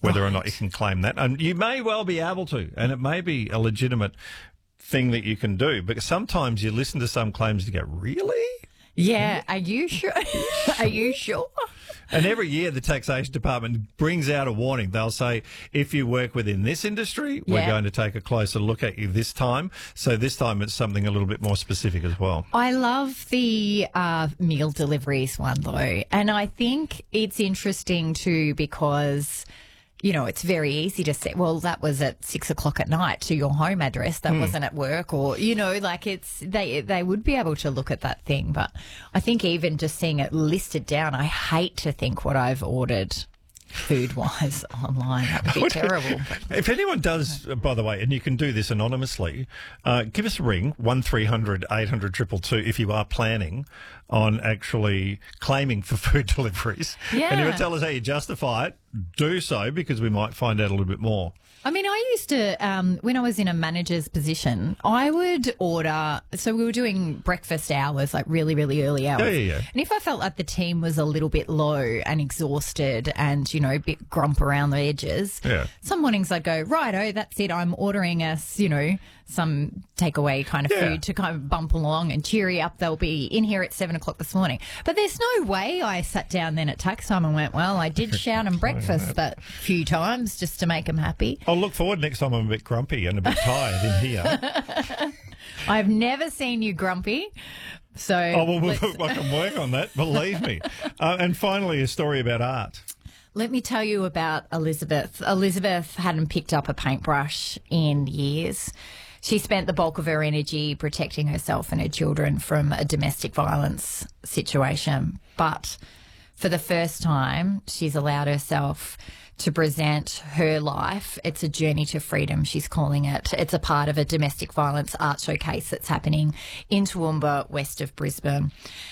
whether or not you can claim that. And you may well be able to, and it may be a legitimate thing that you can do. But sometimes you listen to some claims and you go, really? Yeah. Are you sure? Are you sure? And every year the taxation department brings out a warning. They'll say, if you work within this industry, we're going to take a closer look at you this time. So this time it's something a little bit more specific as well. I love the meal deliveries one, though. And I think it's interesting, too, because, you know, it's very easy to say, well, that was at 6 o'clock at night to your home address. That wasn't at work, or, you know, like they would be able to look at that thing. But I think even just seeing it listed down, I hate to think what I've ordered food-wise online. That would be terrible. If anyone does, by the way, and you can do this anonymously, give us a ring, 1300 800 222, if you are planning on actually claiming for food deliveries. Yeah. And if you tell us how you justify it, do so, because we might find out a little bit more. I mean, I used to, when I was in a manager's position, I would order, so we were doing breakfast hours, like really, really early hours. Yeah. And if I felt like the team was a little bit low and exhausted and, you know, a bit grump around the edges, some mornings I'd go, righto, that's it, I'm ordering us, you know, some takeaway kind of food to kind of bump along and cheery up. They'll be in here at 7 o'clock this morning. But there's no way I sat down then at tax time and went, well, I did shout and breakfast that few times just to make them happy. I'll look forward next time I'm a bit grumpy and a bit tired in here. I've never seen you grumpy. So I can work on that, believe me. And finally, a story about art. Let me tell you about Elizabeth. Elizabeth hadn't picked up a paintbrush in years. She spent the bulk of her energy protecting herself and her children from a domestic violence situation. But for the first time, she's allowed herself to present her life. It's a journey to freedom, she's calling it. It's a part of a domestic violence art showcase that's happening in Toowoomba, west of Brisbane.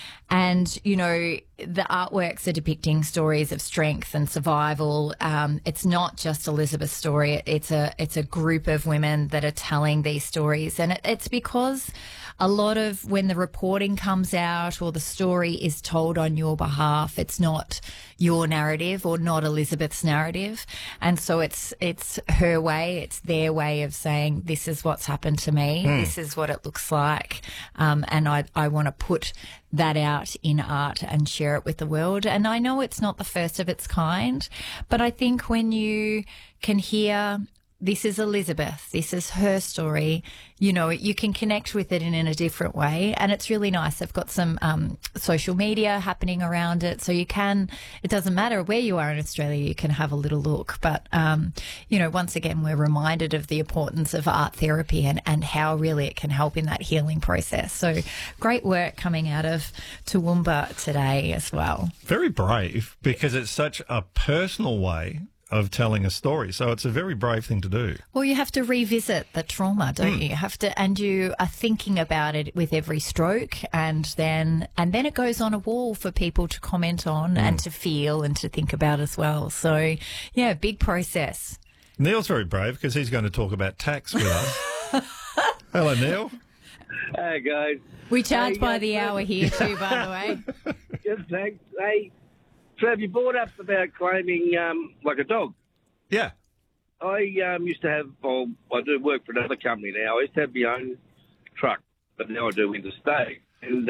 And, you know, the artworks are depicting stories of strength and survival. It's not just Elizabeth's story. It's a group of women that are telling these stories. And it's because a lot of when the reporting comes out or the story is told on your behalf, it's not your narrative or not Elizabeth's narrative. And so it's her way, it's their way of saying, this is what's happened to me. This is what it looks like. And I want to put that out in art and share it with the world. And I know it's not the first of its kind, but I think when you can hear, this is Elizabeth, this is her story, you know, you can connect with it in a different way. And it's really nice. They've got some social media happening around it. So you can, it doesn't matter where you are in Australia, you can have a little look. But, you know, once again, we're reminded of the importance of art therapy and how really it can help in that healing process. So great work coming out of Toowoomba today as well. Very brave, because it's such a personal way of telling a story. So it's a very brave thing to do. Well, you have to revisit the trauma, don't you? You have to, and you are thinking about it with every stroke, and then it goes on a wall for people to comment on and to feel and to think about as well. So, yeah, big process. Neil's very brave because he's going to talk about tax with us. Hello, Neil. Hey, guys. We charge by the hour here too, by the way. Good, thanks. Hey, so have you brought up about claiming like a dog? Yeah. I used to have, well, I do work for another company now. I used to have my own truck, but now I do interstate. And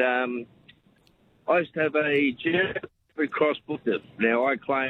I used to have a German Cross Booker. Now I claim...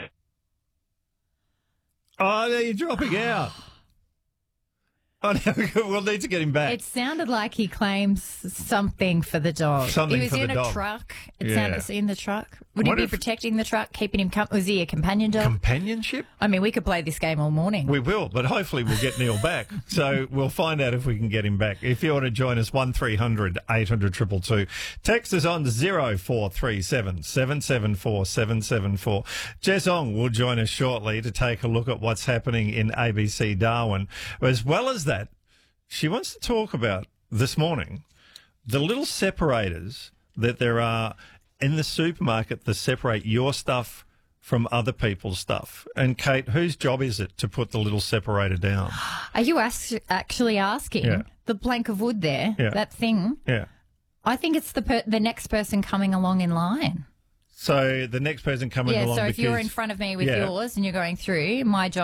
Oh, no, you're dropping out. Oh, no, we'll need to get him back. It sounded like he claims something for the dog. Something he was for in the a dog. truck. It Yeah. sounded in the truck. Would he be protecting the truck, keeping him was he a companion dog? Companionship? I mean, we could play this game all morning. We will, but hopefully we'll get Neil back. So we'll find out if we can get him back. If you want to join us, 1300 800 222. Text us on 0437 774 774. Jess Ong will join us shortly to take a look at what's happening in ABC Darwin. As well as that, she wants to talk about this morning the little separators that there are in the supermarket that separate your stuff from other people's stuff. And Kate, whose job is it to put the little separator down? Are you actually asking the plank of wood there, that thing? Yeah. I think it's the next person coming along in line. So the next person coming along. Yeah, so if you're in front of me with yours and you're going through, my job